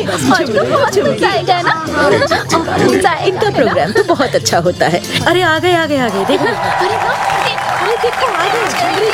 आज तो बहुत मजा आएगा ना। इनका प्रोग्राम तो बहुत अच्छा होता है। अरे आ गए देखो। अरे देखो आ गए।